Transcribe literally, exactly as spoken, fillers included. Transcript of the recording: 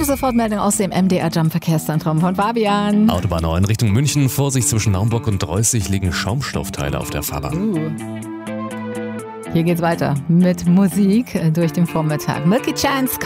eine Sofortmeldung aus dem M D R Jump Verkehrszentrum von Fabian. Autobahn neun Richtung München. Vorsicht, zwischen Naumburg und Dreußig liegen Schaumstoffteile auf der Fahrbahn. Uh. Hier geht's weiter mit Musik durch den Vormittag. Milky Chance